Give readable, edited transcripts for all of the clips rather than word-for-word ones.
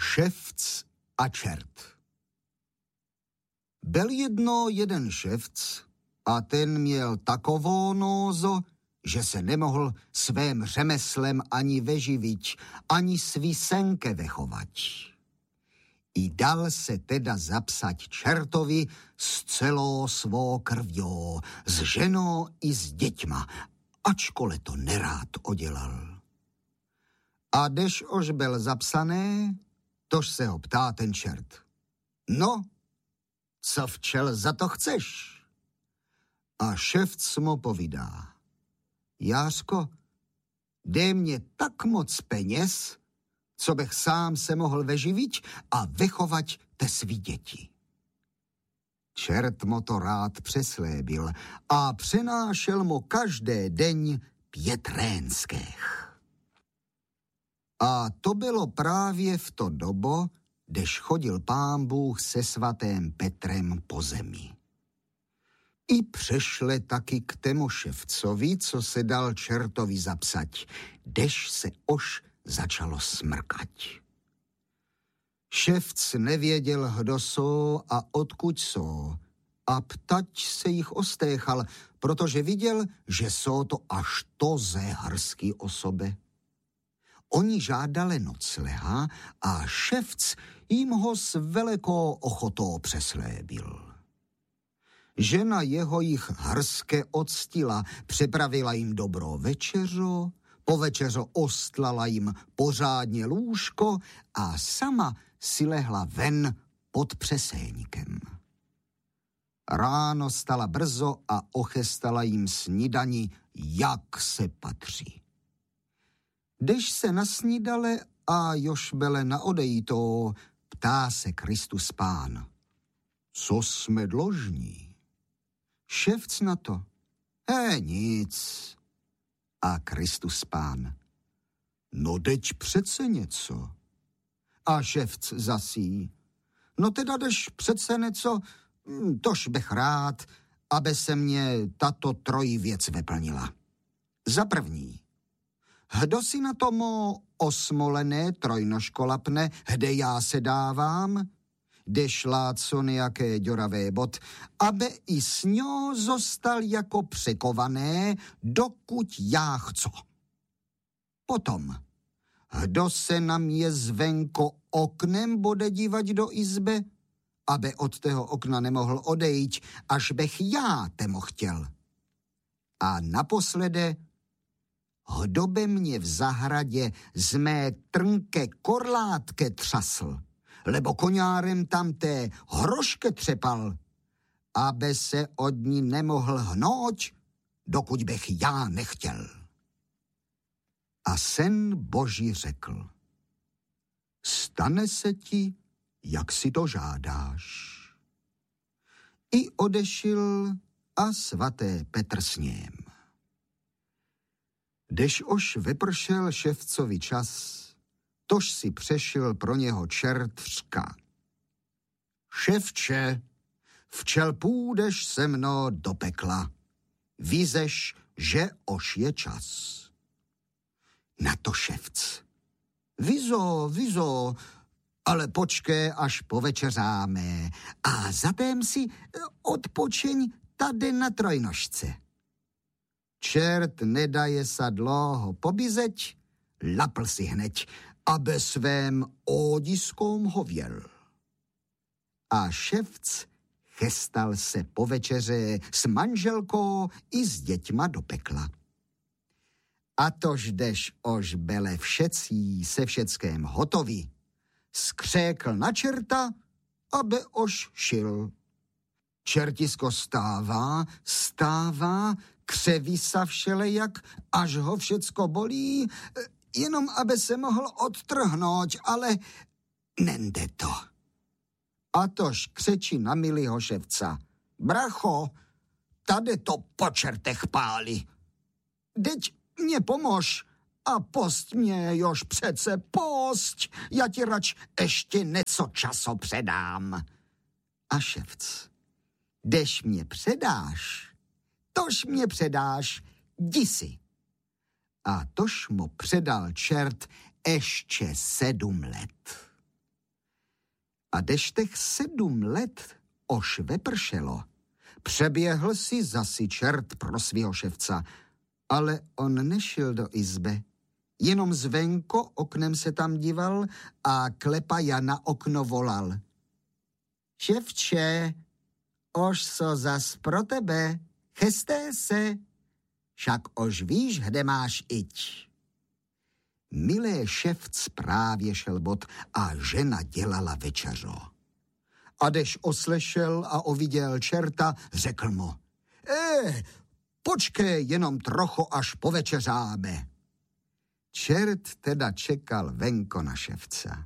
Ševc a čert. Byl jedno jeden ševc a ten měl takovou nózo, že se nemohl svém řemeslem ani veživiť, ani svý senke vechovať. I dal se teda zapsať čertovi s celou svou krvjou, s ženou i s děťma, ačkoliv to nerád odělal. A když už byl zapsané, tož se ho ptá ten čert. No, co včel za to chceš? A ševc mu povídá. Jářko, dej mě tak moc peněz, co bych sám se mohl veživit a vychovať te svý děti. Čert mu to rád přeslébil a přenášel mu každý den 5 rénských. A to bylo právě v to dobo, když chodil Pán Bůh se svatým Petrem po zemi. I přešle taky k tému ševcovi, co se dal čertovi zapsať, když se už začalo smrkať. Ševc nevěděl, kdo jsou a odkud jsou, a ptať se jich ostéchal, protože viděl, že jsou to až to zéharský osoby. Oni žádali nocleha a ševc jim ho s velikou ochotou přeslébil. Žena jeho jich hrske odstila, připravila jim dobrou večeřo, po večeřo ostlala jim pořádně lůžko a sama si lehla ven pod přeséníkem. Ráno stala brzo a ochestala jim snídani, jak se patří. Když se nasnídale a jož byle na odejito, ptá se Kristus Pán. Co jsme dlužní? Ševc na to. Nic. A Kristus Pán. No deď přece něco. A ševc zasí. No teda jdeš přece něco, tož bych rád, aby se mě tato trojí věc vyplnila. Za první. Kdo si na tomu osmolené trojnoškolapne, kde já se dávám, když láco nějaké děravé bod, aby i s ňou zostal jako překované, dokud já chco. Potom, kdo se na mě zvenko oknem bude dívat do izby, aby od tého okna nemohl odejít, až bych já temu chtěl. A naposlede, kdo by mě v zahradě z mé trnké korlátke třasl, lebo koňárem tamté hroške třepal, aby se od ní nemohl hnout, dokud bych já nechtěl. A syn Boží řekl, stane se ti, jak si to žádáš. I odešel a svaté Petr s ním. Když už vypršel ševcovi čas, tož si přešel pro něho čert řka. Ševče, včel půjdeš se mnou do pekla. Vízeš, že už je čas. Na to ševc. Vizo, ale počkej, až povečeřáme a zatém si odpočeň tady na trojnožce. Čert nedaje sa dlouho pobizeť, lapl si hneď, aby svém ódiskom hověl. A ševc chystal se po večeře s manželkou i s děťma do pekla. A tož jdeš ož bele všetcí se všeckém hotoví, skřékl na čerta, aby ož šil. Čertisko stává, křeví sa všelejak, až ho všecko bolí, jenom aby se mohl odtrhnout, ale nende to. A tož křečí na milýho ševca. Bracho, tady to po čertech pálí. Deď mě pomož a post mě jož přece post, já ti rač ještě něco časo předám. A ševc, dež mě předáš, tož mě předáš, jdi si. A tož mu předal čert ještě 7 let. A deštech 7 let ož vepršelo, přeběhl si zasi čert pro svýho ševca, ale on nešel do izbe. Jenom zvenko oknem se tam díval a klepaja na okno volal. Ševče, ož so zas pro tebe, chesté se, však ož víš, kde máš iť. Milé ševc právě šel bod a žena dělala večeřo. A dež oslešel a oviděl čerta, řekl mu, počkej jenom trochu, až povečeřáme. Čert teda čekal venko na ševca.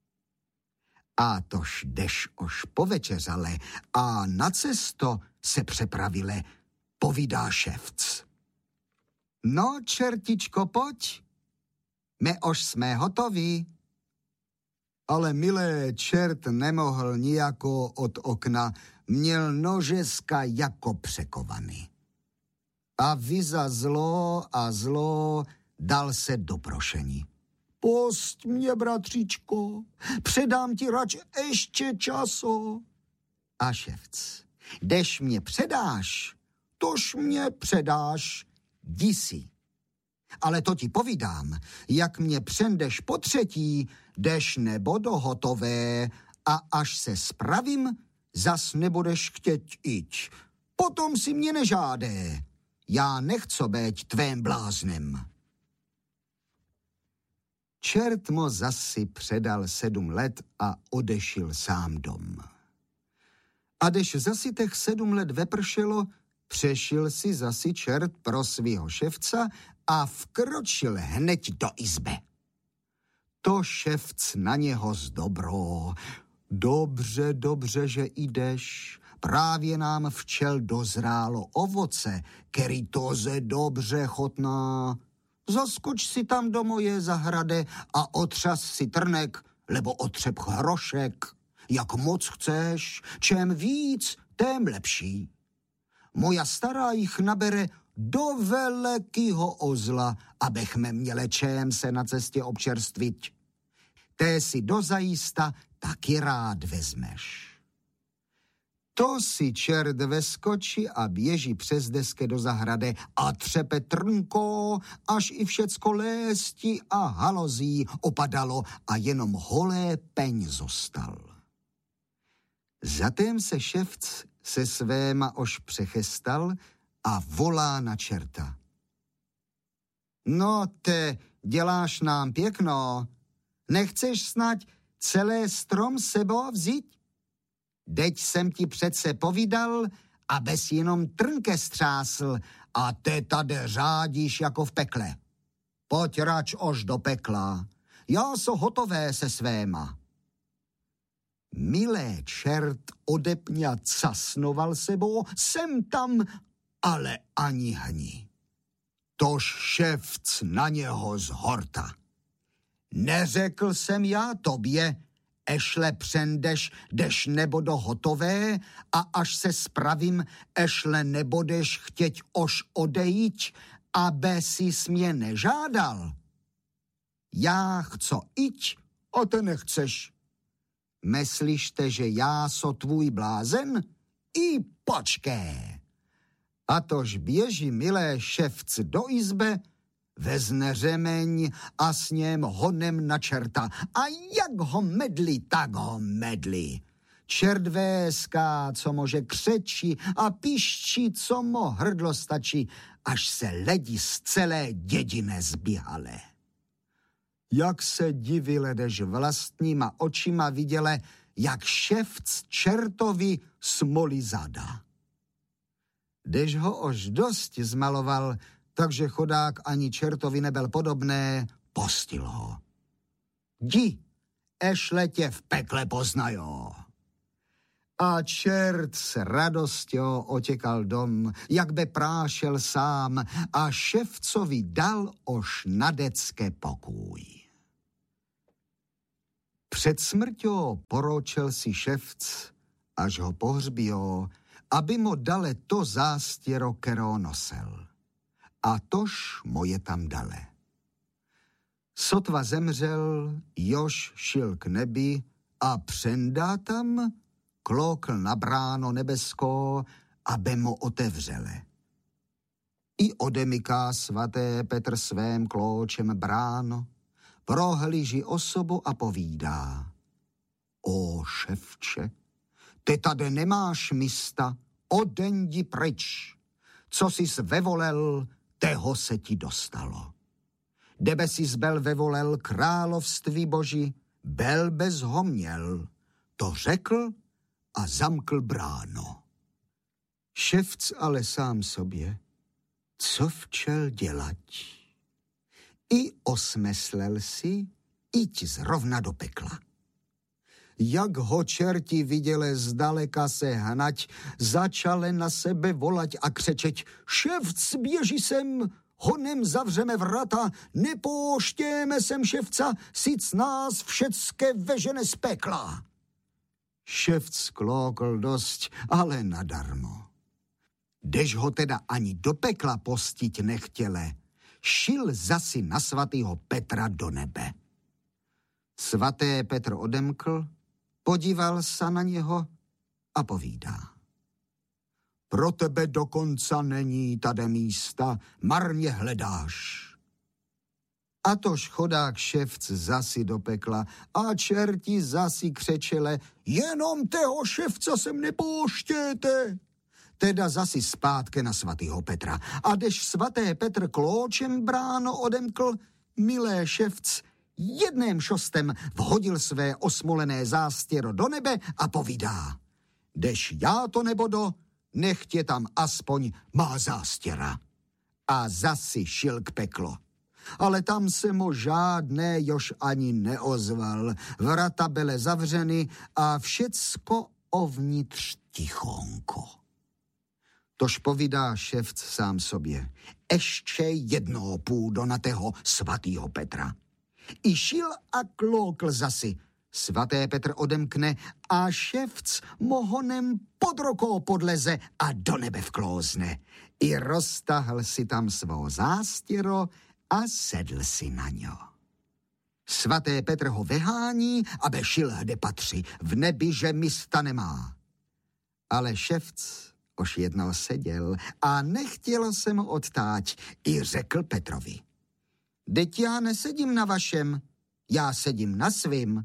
A tož dež ož povečeřale a na cesto se přepravile, povídá ševc. No, čertičko, pojď, my ož jsme hotoví. Ale milé čert nemohl nijako od okna, měl nožeska jako překovaný. A vyza zlo a zlo dal se do prošení. Pusť mě, bratříčko, předám ti rač ještě časo. A ševc, kdež mě předáš, tož mě předáš, jdi si. Ale to ti povídám, jak mě přendeš po třetí, jdeš nebo hotové a až se spravím, zas nebudeš chtěť iť. Potom si mě nežádé. Já nechco být tvém bláznem. Čert mu zasi předal 7 let a odešil sám dom. A dež zasi těch 7 let vepršelo, přešil si zasi čert pro svýho ševca a vkročil hned do izbe. To ševc na něho zdobro. Dobře, že jdeš. Právě nám včel dozrálo ovoce, který toze dobře chutná. Zaskoč si tam do moje zahrade a otřas si trnek, lebo otřep hrošek. Jak moc chceš, čem víc, tém lepší. Moja stará jich nabere do velekýho ozla, abechme měli čem se na cestě občerstvit. Té si dozajista taky rád vezmeš. To si čert veskočí a běží přes desky do zahrady a třepe trnko, až i všecko léstí a halozí opadalo a jenom holé peň zostal. Zatím se ševc se svéma ož přechestal a volá na čerta. No te, děláš nám pěkno, nechceš snad celé strom sebou vzít? Deď jsem ti přece povídal, abys jenom trnke střásl a ty tady řádíš jako v pekle. Pojď rač ož do pekla, já so hotové se svéma. Milé čert odepňa casnoval sebou sem tam, ale ani hni. Tož ševc na něho zhorta. Neřekl jsem já tobě, ešle přendeš, jdeš nebo hotové a až se spravím, ešle nebudeš chtěť ož odejít, aby si mě nežádal. Já chco iť, a ty nechceš. Myslíšte, že já so tvůj blázen? I počkej. A tož běží milé ševc do izbe, vezne řemeň a s něm honem na čerta. A jak ho medlí, tak ho medlí. Čert véská, co može křečí a piščí, co mo hrdlo stačí, až se ledi z celé dědiny zbíhale. Jak se divile, dež vlastníma očima viděle, jak ševc čertovi smolí zada. Dež ho ož dost zmaloval, takže chodák ani čertovi nebyl podobné, postil ho. Jdi, ešle tě v pekle poznajó. A čert s radostí otěkal dom, jak by prášel sám a ševcovi dal ož na decké pokůj. Před smrťou poročil si ševc, až ho pohřbíjo, aby mu dale to zástěro, kterou nosel. A tož moje tam dale. Sotva zemřel, jož šil k nebi a přendá tam klokl na bráno nebesko, aby mu otevřele. I odemyká svaté Petr svém klóčem bráno, prohlíží osobu a povídá: O ševče, ty tady nemáš místa, odeň jdi pryč. Co jsi vevolel, toho se ti dostalo. Debe jsi zbel vevolel království boží, bel bez ho měl. To řekl a zamkl bráno. Ševc ale sám sobě, co včel dělať? I osmyslel si, iť zrovna do pekla. Jak ho čerti viděle zdaleka se hnať, začale na sebe volať a křečeť: Ševc běží sem, honem zavřeme vrata, nepouštějeme sem ševca, sic nás všecké vežene z pekla. Ševc klókl dosť, ale nadarmo. Dež ho teda ani do pekla postiť nechtěle, šil zasi na svatýho Petra do nebe. Svaté Petr odemkl, podíval sa na něho a povídá: Pro tebe dokonca není tady místa, marně hledáš. A tož chodák ševc zasi do pekla a čerti zasi křečele: Jenom toho ševca sem nepouštějte. Teda zasi zpátky na svatýho Petra. A dež svaté Petr klóčem bráno odemkl, milé ševc jedném šostem vhodil své osmolené zástěro do nebe a povídá: Dež já to nebodo, nech tě tam aspoň má zástěra. A zasi šil k peklo. Ale tam se mu žádné jož ani neozval. Vrata byly zavřeny a všecko ovnitř tichonko. Tož povídá ševc sám sobě: Ještě jednoho půjdu na tého svatýho Petra. I šil a klókl zasi. Svaté Petr odemkne a ševc mohonem pod rukou podleze a do nebe vklózne. I roztahl si tam svou zástěro a sedl si na ňo. Svaté Petr ho vyhání, aby šil, kde patří, v nebi, že místa nemá. Ale ševc už jednou seděl a nechtělo se mu odtáť, i řekl Petrovi: Deť já nesedím na vašem, já sedím na svým.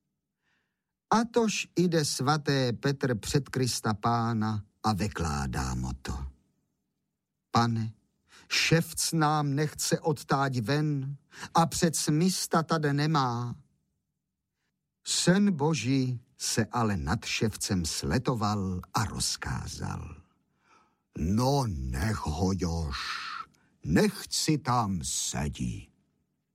A tož jde svaté Petr před Krista Pána a vykládá mu to: Pane, ševc nám nechce odtáť ven a před místa tady nemá. Syn Boží se ale nad ševcem sletoval a rozkázal: No nech ho jož, nech si tam sedí.